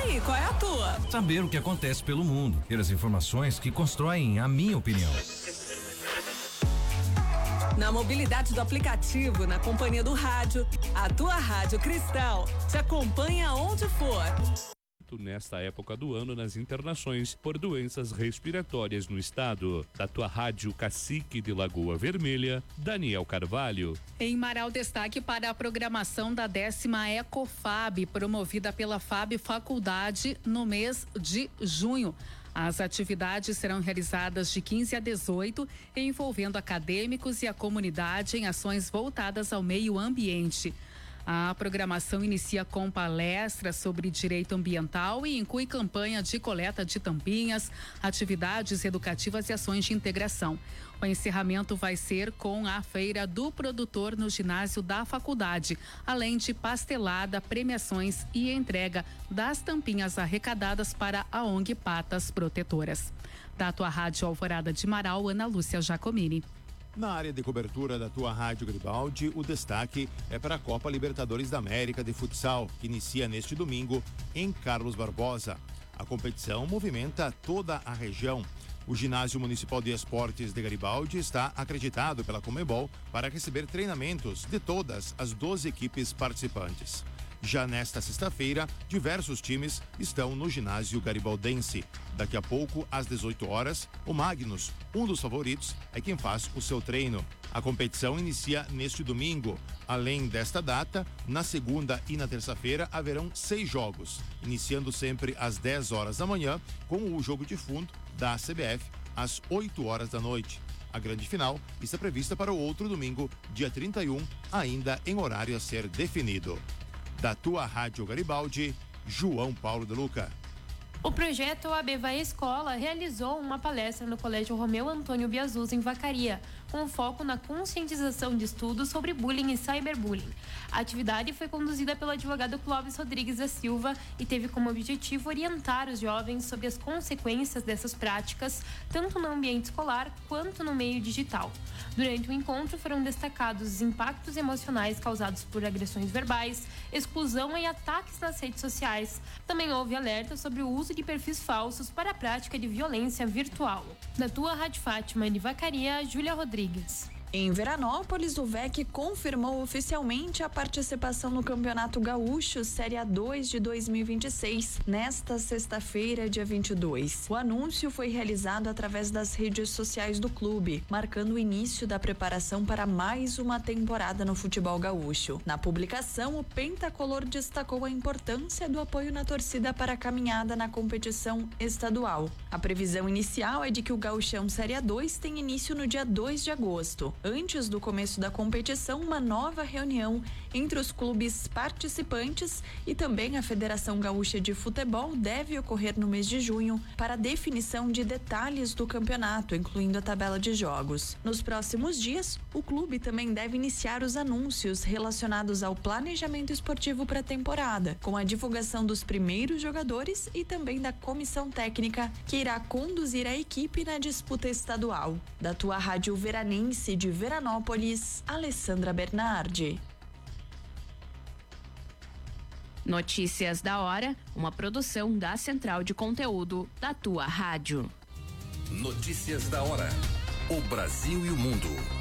aí, qual é a tua? Saber o que acontece pelo mundo, ter as informações que constroem a minha opinião. Na mobilidade do aplicativo, na companhia do rádio, a tua Rádio Cristal te acompanha onde for. Nesta época do ano nas internações por doenças respiratórias no estado. Da tua Rádio Cacique de Lagoa Vermelha, Daniel Carvalho. Em Marau, destaque para a programação da 10ª Ecofab, promovida pela FAB Faculdade no mês de junho. As atividades serão realizadas de 15 a 18, envolvendo acadêmicos e a comunidade em ações voltadas ao meio ambiente. A programação inicia com palestras sobre direito ambiental e inclui campanha de coleta de tampinhas, atividades educativas e ações de integração. O encerramento vai ser com a Feira do Produtor no ginásio da faculdade, além de pastelada, premiações e entrega das tampinhas arrecadadas para a ONG Patas Protetoras. Da tua Rádio Alvorada de Marau, Ana Lúcia Giacomini. Na área de cobertura da tua Rádio Garibaldi, o destaque é para a Copa Libertadores da América de Futsal, que inicia neste domingo em Carlos Barbosa. A competição movimenta toda a região. O Ginásio Municipal de Esportes de Garibaldi está acreditado pela Conmebol para receber treinamentos de todas as 12 equipes participantes. Já nesta sexta-feira, diversos times estão no ginásio garibaldense. Daqui a pouco, às 18 horas, o Magnus, um dos favoritos, é quem faz o seu treino. A competição inicia neste domingo. Além desta data, na segunda e na terça-feira haverão 6 jogos, iniciando sempre às 10 horas da manhã, com o jogo de fundo da CBF às 8 horas da noite. A grande final está prevista para o outro domingo, dia 31, ainda em horário a ser definido. Da tua Rádio Garibaldi, João Paulo de Luca. O projeto AB Vai Escola realizou uma palestra no Colégio Romeu Antônio Biazuz, em Vacaria, com foco na conscientização de estudos sobre bullying e cyberbullying. A atividade foi conduzida pelo advogado Clóvis Rodrigues da Silva e teve como objetivo orientar os jovens sobre as consequências dessas práticas, tanto no ambiente escolar quanto no meio digital. Durante o encontro foram destacados os impactos emocionais causados por agressões verbais, exclusão e ataques nas redes sociais. Também houve alerta sobre o uso de perfis falsos para a prática de violência virtual. Da tua Rádio Fátima de Vacaria, Júlia Rodrigues. Em Veranópolis, o VEC confirmou oficialmente a participação no Campeonato Gaúcho Série A2 de 2026, nesta sexta-feira, dia 22. O anúncio foi realizado através das redes sociais do clube, marcando o início da preparação para mais uma temporada no futebol gaúcho. Na publicação, o Pentacolor destacou a importância do apoio na torcida para a caminhada na competição estadual. A previsão inicial é de que o Gauchão Série A2 tenha início no dia 2 de agosto. Antes do começo da competição, uma nova reunião entre os clubes participantes e também a Federação Gaúcha de Futebol deve ocorrer no mês de junho para a definição de detalhes do campeonato, incluindo a tabela de jogos. Nos próximos dias, o clube também deve iniciar os anúncios relacionados ao planejamento esportivo para a temporada, com a divulgação dos primeiros jogadores e também da comissão técnica que irá conduzir a equipe na disputa estadual. Da tua Rádio Veranense de Veranópolis, Alessandra Bernardi. Notícias da hora, uma produção da Central de Conteúdo da tua rádio. Notícias da hora. O Brasil e o mundo